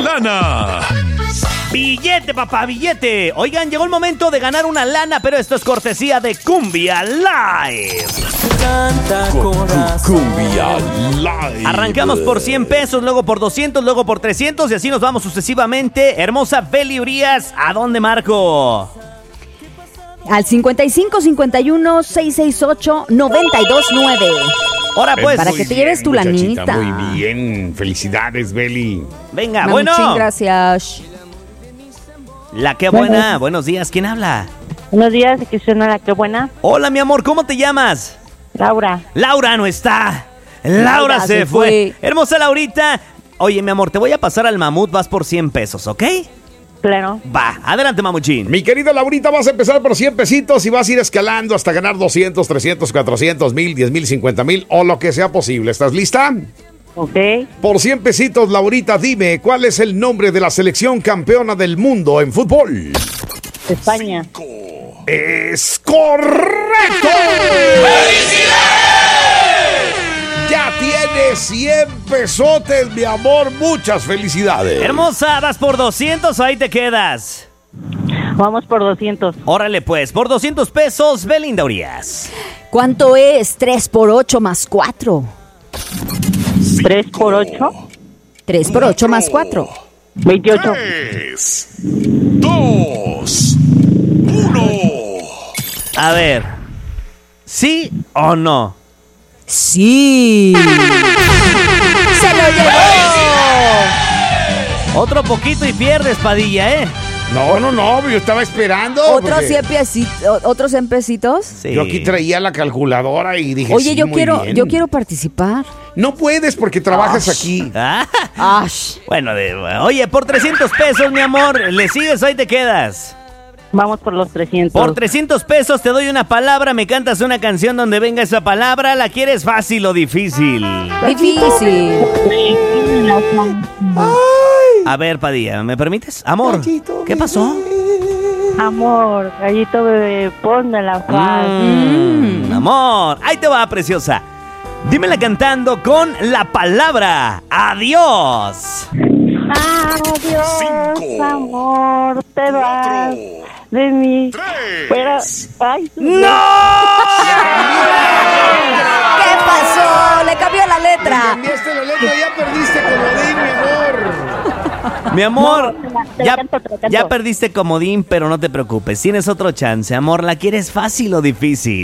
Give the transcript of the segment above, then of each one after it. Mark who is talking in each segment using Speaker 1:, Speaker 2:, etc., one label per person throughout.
Speaker 1: lana!
Speaker 2: ¡Billete, papá, billete! Oigan, llegó el momento de ganar una lana, pero esto es cortesía de Cumbia Live.
Speaker 1: Cumbia Live.
Speaker 2: Arrancamos por 100 pesos, luego por 200, luego por 300 y así nos vamos sucesivamente. Hermosa Beli Urias, ¿a dónde marco?
Speaker 3: Al 55 51 668 929.
Speaker 2: Ahora pues.
Speaker 3: Para que te lleves tu
Speaker 1: muchachita,
Speaker 3: lanita.
Speaker 1: Muy bien, felicidades, Beli.
Speaker 2: Venga,
Speaker 3: Mamuchín,
Speaker 2: bueno.
Speaker 3: gracias.
Speaker 2: La que buena. Buenos días, ¿quién habla?
Speaker 4: Buenos días, que suena la que buena.
Speaker 2: Hola, mi amor, ¿cómo te llamas?
Speaker 4: Laura.
Speaker 2: Laura no está. Laura se fue. Hermosa Laurita. Oye, mi amor, te voy a pasar al mamut, vas por 100 pesos, ¿ok?
Speaker 4: Claro.
Speaker 2: Va, adelante, mamuchín.
Speaker 1: Mi querida Laurita, vas a empezar por 100 pesitos y vas a ir escalando hasta ganar 200, 300, 400, 1000, 10,000, 50,000 o lo que sea posible. ¿Estás lista?
Speaker 4: Ok.
Speaker 1: Por 100 pesitos, Laurita, dime, ¿cuál es el nombre de la selección campeona del mundo en fútbol?
Speaker 4: España.
Speaker 1: ¡Es correcto! Ya tienes 100 pesotes, mi amor. Muchas felicidades.
Speaker 2: Hermosa, vas por 200 o ahí te quedas.
Speaker 4: Vamos por 200.
Speaker 2: Órale pues, por 200 pesos, Belinda Urias.
Speaker 3: ¿Cuánto es 3 por 8 más 4?
Speaker 4: 3 por 8.
Speaker 3: 3 por 8 más 4.
Speaker 4: 28.
Speaker 1: 3, 2, 1.
Speaker 2: A ver, ¿sí o no?
Speaker 3: ¡Sí! ¡Se lo llevó!
Speaker 2: Otro poquito y pierdes, Padilla, ¿eh?
Speaker 1: No, yo estaba esperando.
Speaker 3: ¿Otros
Speaker 1: porque
Speaker 3: 100 pesitos?
Speaker 2: Sí.
Speaker 1: Yo aquí traía la calculadora y dije,
Speaker 3: Oye,
Speaker 1: sí,
Speaker 3: yo
Speaker 1: muy bien.
Speaker 3: quiero participar.
Speaker 1: No puedes porque trabajas aquí.
Speaker 2: Ah,
Speaker 3: Ash.
Speaker 2: bueno, oye, por 300 pesos, mi amor, ¿le sigues o ahí te quedas?
Speaker 4: Vamos por los 300.
Speaker 2: Por 300 pesos te doy una palabra, me cantas una canción donde venga esa palabra. ¿La quieres fácil o difícil?
Speaker 3: Difícil.
Speaker 2: A ver, Padilla, ¿me permites? Amor, ¿qué pasó?
Speaker 4: Amor, gallito bebé, ponme la paz.
Speaker 2: Amor, ahí te va, preciosa. Dímela cantando con la palabra adiós.
Speaker 4: Adiós,
Speaker 1: 5,
Speaker 4: amor, te vas de mí.
Speaker 1: 3.
Speaker 4: Pero, ay,
Speaker 2: ¡No!
Speaker 3: ¿Qué pasó? Le cambió la letra.
Speaker 1: Cambiaste la letra, ya perdiste comodín, mi amor.
Speaker 2: Mi amor,
Speaker 4: te la canto.
Speaker 2: ya perdiste comodín, pero no te preocupes. Tienes otro chance, amor. ¿La quieres fácil o difícil?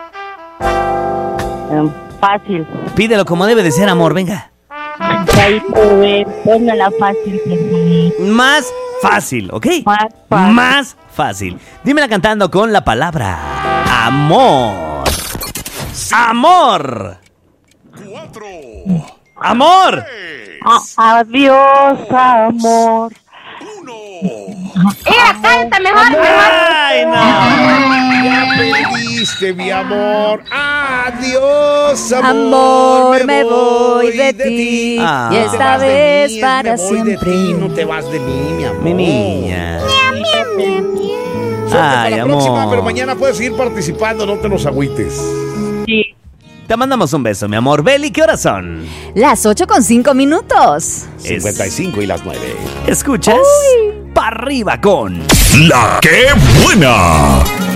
Speaker 4: Fácil.
Speaker 2: Pídelo como debe de ser, amor, venga.
Speaker 4: Gallito bebé, ponme la fácil.
Speaker 2: Más fácil, ¿ok?
Speaker 4: Más fácil.
Speaker 2: Más fácil. Dímela cantando con la palabra amor. Amor.
Speaker 1: 4.
Speaker 2: Amor.
Speaker 4: Adiós, amor.
Speaker 1: 1.
Speaker 4: Canta mejor.
Speaker 2: Ay, no.
Speaker 1: Ya perdiste, mi amor. Adiós,
Speaker 3: Amor, me voy de ti.
Speaker 2: Ah.
Speaker 3: Y esta vez para
Speaker 1: me voy de
Speaker 3: siempre.
Speaker 1: ti, no te vas de mí, mi amor.
Speaker 2: Mi niña.
Speaker 1: Suerte para
Speaker 2: Ay,
Speaker 1: la próxima,
Speaker 2: amor.
Speaker 1: pero mañana puedes seguir participando, no te nos agüites.
Speaker 4: Sí.
Speaker 2: Te mandamos un beso, mi amor. Beli, ¿qué horas son?
Speaker 3: Las 8:05.
Speaker 1: 55 y las 9.
Speaker 2: ¿Escuchas? Pa' arriba con
Speaker 1: La que buena.